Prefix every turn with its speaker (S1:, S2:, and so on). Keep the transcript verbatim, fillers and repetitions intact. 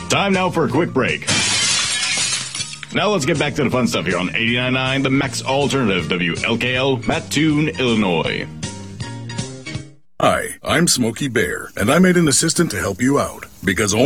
S1: Time now for a quick break. Now let's get back to the fun stuff here on eighty-nine point nine, the Max Alternative, W L K L, Mattoon, Illinois.
S2: Hi, I'm Smokey Bear, and I made an assistant to help you out, because only